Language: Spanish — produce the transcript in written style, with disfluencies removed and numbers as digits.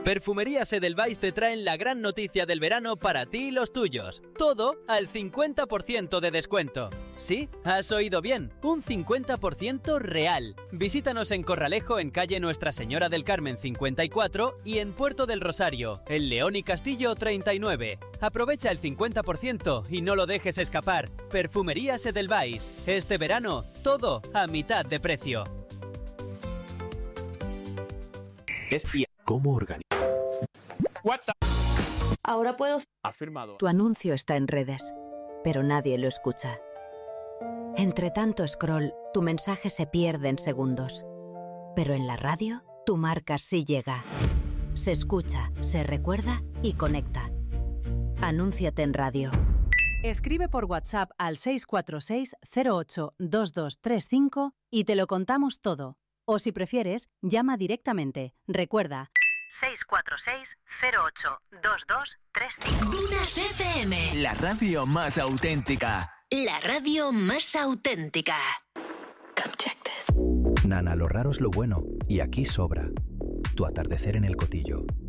Perfumerías Edelweiss te traen la gran noticia del verano para ti y los tuyos. Todo al 50% de descuento. Sí, has oído bien, un 50% real. Visítanos en Corralejo, en calle Nuestra Señora del Carmen 54 y en Puerto del Rosario, en León y Castillo 39. Aprovecha el 50% y no lo dejes escapar. Perfumerías Edelweiss. Este verano, todo a mitad de precio. ¿Cómo organizar? WhatsApp. Ahora puedo... Afirmado. Tu anuncio está en redes, pero nadie lo escucha. Entre tanto scroll, tu mensaje se pierde en segundos. Pero en la radio, tu marca sí llega. Se escucha, se recuerda y conecta. Anúnciate en radio. Escribe por WhatsApp al 646 08 2235 y te lo contamos todo. O si prefieres, llama directamente. Recuerda, 646 08 2235. Dunas FM. La radio más auténtica. La radio más auténtica. Come check this. Nana, lo raro es lo bueno, y aquí sobra. Tu atardecer en el Cotillo.